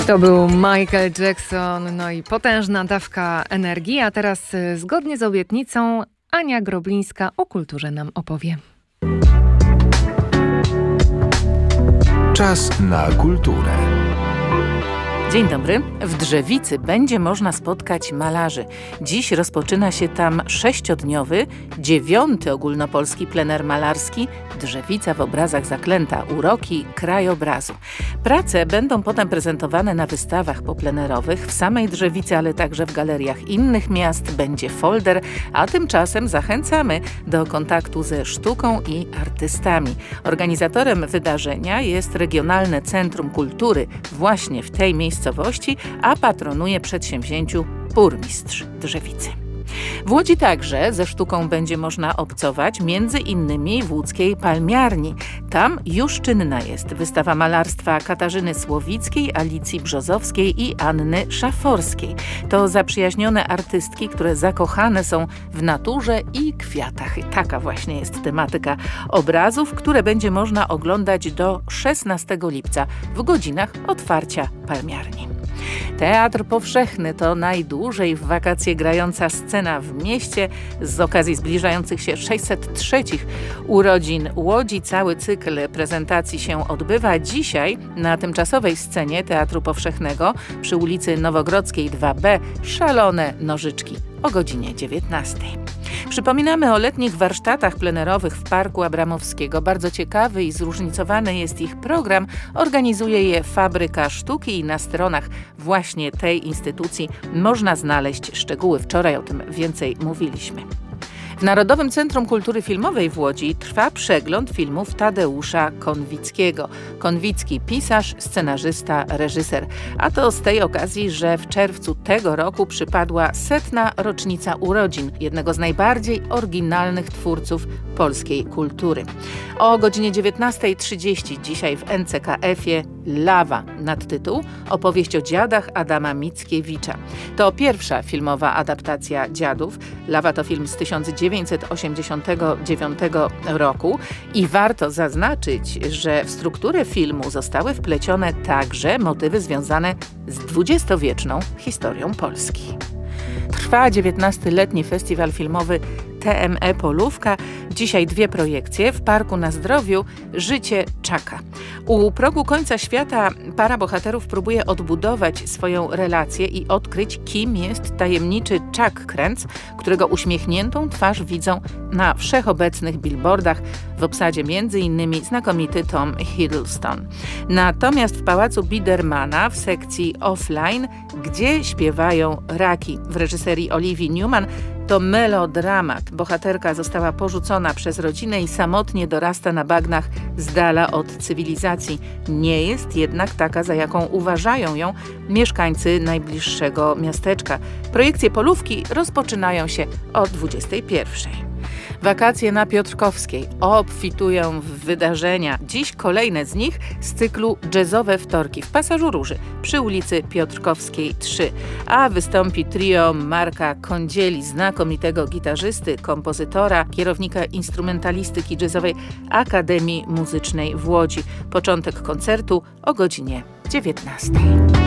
To był Michael Jackson, no i potężna dawka energii, a teraz zgodnie z obietnicą Ania Groblińska o kulturze nam opowie. Czas na kulturę. Dzień dobry. W Drzewicy będzie można spotkać malarzy. Dziś rozpoczyna się tam 6-dniowy, 9. ogólnopolski plener malarski Drzewica w obrazach zaklęta, uroki krajobrazu. Prace będą potem prezentowane na wystawach poplenerowych w samej Drzewicy, ale także w galeriach innych miast. Będzie folder, a tymczasem zachęcamy do kontaktu ze sztuką i artystami. Organizatorem wydarzenia jest Regionalne Centrum Kultury właśnie w tej miejscowości, a patronuje przedsięwzięciu burmistrz Drzewicy. W Łodzi także ze sztuką będzie można obcować, między innymi w łódzkiej Palmiarni. Tam już czynna jest wystawa malarstwa Katarzyny Słowickiej, Alicji Brzozowskiej i Anny Szaforskiej. To zaprzyjaźnione artystki, które zakochane są w naturze i kwiatach. I taka właśnie jest tematyka obrazów, które będzie można oglądać do 16 lipca w godzinach otwarcia Palmiarni. Teatr Powszechny to najdłużej w wakacje grająca scena w mieście. Z okazji zbliżających się 603 urodzin Łodzi cały cykl prezentacji się odbywa. Dzisiaj na tymczasowej scenie Teatru Powszechnego przy ulicy Nowogrodzkiej 2B Szalone Nożyczki o godzinie 19. Przypominamy o letnich warsztatach plenerowych w Parku Abramowskiego. Bardzo ciekawy i zróżnicowany jest ich program. Organizuje je Fabryka Sztuki i na stronach właśnie tej instytucji można znaleźć szczegóły. Wczoraj o tym więcej mówiliśmy. W Narodowym Centrum Kultury Filmowej w Łodzi trwa przegląd filmów Tadeusza Konwickiego. Konwicki pisarz, scenarzysta, reżyser. A to z tej okazji, że w czerwcu tego roku przypadła 100. rocznica urodzin jednego z najbardziej oryginalnych twórców polskiej kultury. O godzinie 19:30 dzisiaj w NCKF-ie Lawa nadtytuł Opowieść o dziadach Adama Mickiewicza. To pierwsza filmowa adaptacja Dziadów. Lawa to film z 1989 roku i warto zaznaczyć, że w strukturę filmu zostały wplecione także motywy związane z dwudziestowieczną historią Polski. Trwa 19-letni festiwal filmowy TME Polówka. Dzisiaj 2 projekcje w Parku na Zdrowiu Życie Czaka. U progu końca świata para bohaterów próbuje odbudować swoją relację i odkryć, kim jest tajemniczy Chuck Kręc, którego uśmiechniętą twarz widzą na wszechobecnych billboardach, w obsadzie m.in. znakomity Tom Hiddleston. Natomiast w Pałacu Biedermana w sekcji Offline, gdzie śpiewają raki w reżyserii Olivii Newman, to melodramat. Bohaterka została porzucona przez rodzinę i samotnie dorasta na bagnach z dala od cywilizacji. Nie jest jednak taka, za jaką uważają ją mieszkańcy najbliższego miasteczka. Projekcje Polówki rozpoczynają się o 21:00. Wakacje na Piotrkowskiej obfitują w wydarzenia. Dziś kolejne z nich z cyklu Jazzowe Wtorki w Pasażu Róży przy ulicy Piotrkowskiej 3. A wystąpi trio Marka Kądzieli, znakomitego gitarzysty, kompozytora, kierownika instrumentalistyki jazzowej Akademii Muzycznej w Łodzi. Początek koncertu o godzinie 19:00.